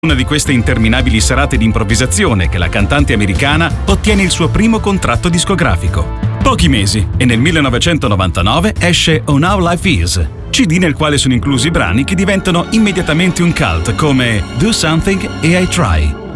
Una di queste interminabili serate di improvvisazione che la cantante americana ottiene il suo primo contratto discografico. Pochi mesi e nel 1999 esce On How Life Is, CD nel quale sono inclusi brani che diventano immediatamente un cult come Do Something e I Try.